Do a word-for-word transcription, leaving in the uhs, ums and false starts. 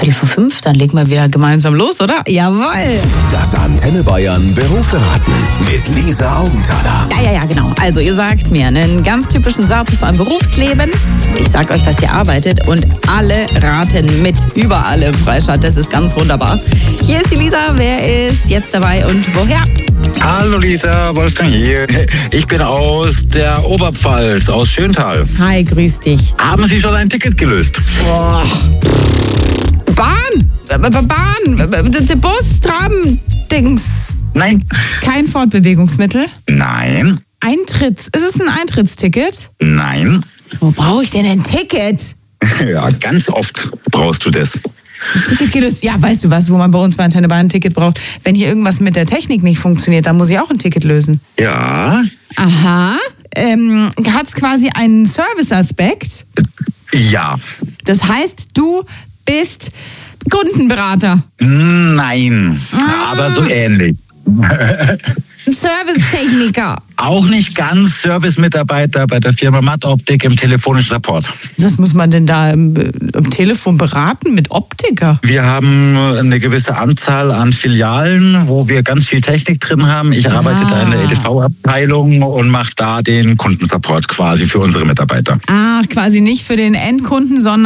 Viertel vor fünf, dann legen wir wieder gemeinsam los, oder? Jawohl! Das Antenne Bayern Berufsberaten mit Lisa Augenthaler. Ja, ja, ja, genau. Also ihr sagt mir einen ganz typischen Satz aus eurem Berufsleben. Ich sag euch, was ihr arbeitet und alle raten mit. Überall im Freistaat. Das ist ganz wunderbar. Hier ist die Lisa. Wer ist jetzt dabei und woher? Hallo Lisa, Wolfgang hier. Ich bin aus der Oberpfalz, aus Schöntal. Hi, grüß dich. Haben Sie schon ein Ticket gelöst? Boah. Bahn! B- Bahn! Der Bus, Tram, Dings. Nein. Kein Fortbewegungsmittel? Nein. Eintritts. Ist es ein Eintrittsticket? Nein. Wo brauche ich denn ein Ticket? Ja, ganz oft brauchst du das. Ein Ticket gelöst. Ja, weißt du was, wo man bei uns bei Antenne Bayern ein Ticket braucht? Wenn hier irgendwas mit der Technik nicht funktioniert, dann muss ich auch ein Ticket lösen. Ja. Aha. Ähm, hat es quasi einen Serviceaspekt? Ja. Das heißt, du bist Kundenberater. Nein. Ah. Aber so ähnlich. Servicetechniker. Auch nicht ganz Service-Mitarbeiter bei der Firma Matt Optik im telefonischen Support. Was muss man denn da im, im Telefon beraten mit Optiker? Wir haben eine gewisse Anzahl an Filialen, wo wir ganz viel Technik drin haben. Ich arbeite Ah. da in der E D V-Abteilung und mache da den Kundensupport quasi für unsere Mitarbeiter. Ah, quasi nicht für den Endkunden, sondern